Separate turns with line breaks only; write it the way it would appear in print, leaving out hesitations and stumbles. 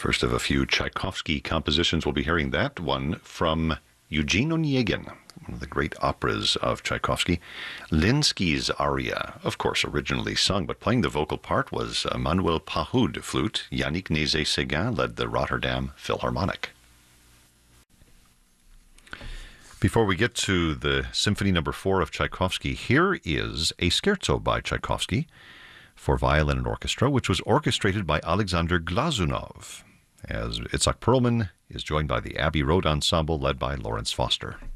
First of a few Tchaikovsky compositions. We'll be hearing that one from Eugene Onegin, one of the great operas of Tchaikovsky. Linsky's aria, of course, originally sung, but playing the vocal part was Manuel Pahud, flute. Yannick Nézet-Séguin led the Rotterdam Philharmonic. Before we get to the Symphony No. 4 of Tchaikovsky, here is a scherzo by Tchaikovsky for violin and orchestra, which was orchestrated by Alexander Glazunov, as Itzhak Perlman is joined by the Abbey Road Ensemble led by Lawrence Foster.